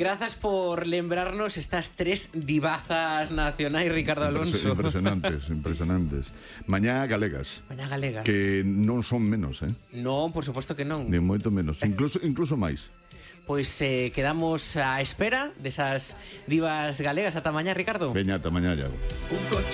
Grazas por lembrarnos estas tres divazas nacionais, Ricardo Alonso. Impresionantes. Mañá galegas. Mañá galegas. Que non son menos, Non, por suposto que non. Ni moito menos, incluso máis. Pois quedamos á espera desas divas galegas. Ata mañá, Ricardo. Veña, ata mañá, Iago.